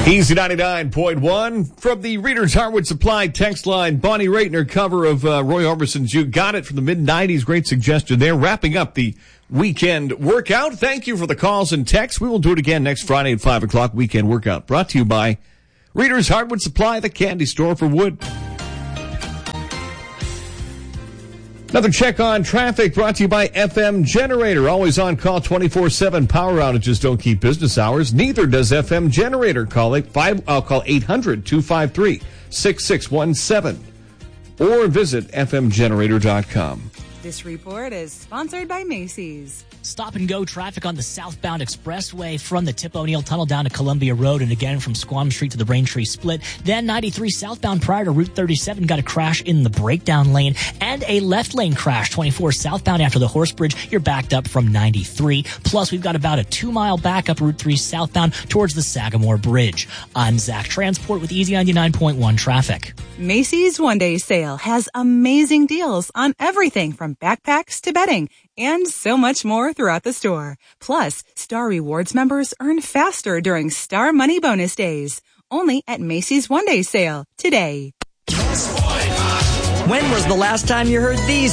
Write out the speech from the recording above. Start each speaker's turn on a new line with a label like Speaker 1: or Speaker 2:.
Speaker 1: Easy 99.1 from the Reader's Hardwood Supply text line. Bonnie Raittner cover of Roy Orbison's You Got It from the mid-90s. Great suggestion there. Wrapping up the weekend workout. Thank you for the calls and texts. We will do it again next Friday at 5 o'clock. Weekend workout brought to you by Reader's Hardwood Supply, the candy store for wood. Another check on traffic brought to you by FM Generator. Always on call 24/7. Power outages don't keep business hours. Neither does FM Generator. Call 800-253-6617 or visit fmgenerator.com.
Speaker 2: This report is sponsored by Macy's.
Speaker 3: Stop and go traffic on the southbound expressway from the Tip O'Neill Tunnel down to Columbia Road and again from Squam Street to the Braintree Split. Then 93 southbound prior to Route 37 got a crash in the breakdown lane and a left lane crash. 24 southbound after the Horse Bridge, you're backed up from 93. Plus, we've got about a 2-mile backup Route 3 southbound towards the Sagamore Bridge. I'm Zach Transport with Easy 99.1 traffic.
Speaker 2: Macy's one-day sale has amazing deals on everything from backpacks to bedding and so much more throughout the store. Plus, Star Rewards members earn faster during Star Money Bonus Days. Only at Macy's one-day sale today.
Speaker 4: When was the last time you heard these